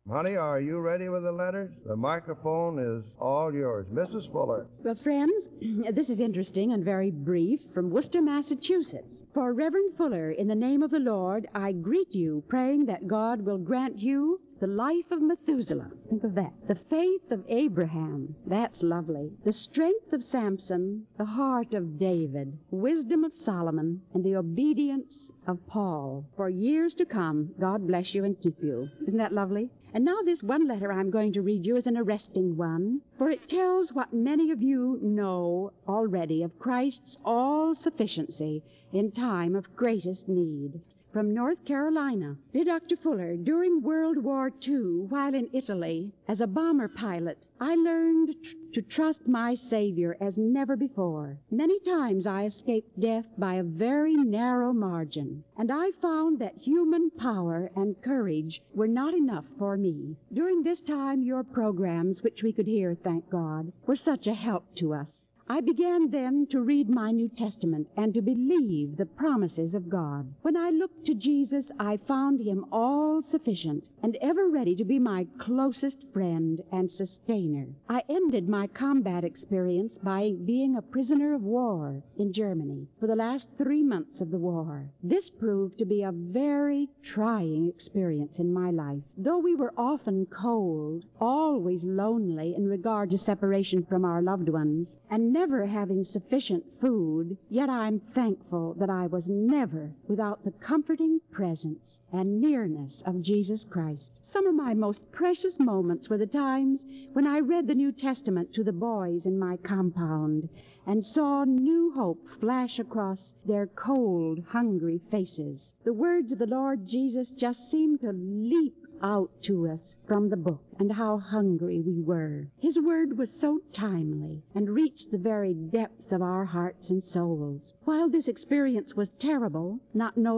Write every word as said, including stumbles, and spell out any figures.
Honey, are you ready with the letters? The microphone is all yours. Missus Fuller. Well, friends, this is interesting and very brief from Worcester, Massachusetts. For Reverend Fuller, in the name of the Lord, I greet you, praying that God will grant you the life of Methuselah. Think of that. The faith of Abraham. That's lovely. The strength of Samson. The heart of David. Wisdom of Solomon. And the obedience of Paul. For years to come, God bless you and keep you. Isn't that lovely? And now this one letter I'm going to read you is an arresting one, for it tells what many of you know already of Christ's all-sufficiency in time of greatest need. From North Carolina. Dear Doctor Fuller, during World War Two, while in Italy, as a bomber pilot, I learned tr- to trust my Savior as never before. Many times I escaped death by a very narrow margin, and I found that human power and courage were not enough for me. During this time, your programs, which we could hear, thank God, were such a help to us. I began then to read my New Testament and to believe the promises of God. When I looked to Jesus, I found him all-sufficient and ever ready to be my closest friend and sustainer. I ended my combat experience by being a prisoner of war in Germany for the last three months of the war. This proved to be a very trying experience in my life. Though we were often cold, always lonely in regard to separation from our loved ones, and never having sufficient food, yet I'm thankful that I was never without the comforting presence and nearness of Jesus Christ. Some of my most precious moments were the times when I read the New Testament to the boys in my compound and saw new hope flash across their cold, hungry faces. The words of the Lord Jesus just seemed to leap out to us from the book, and how hungry we were. His word was so timely and reached the very depths of our hearts and souls. While this experience was terrible, not knowing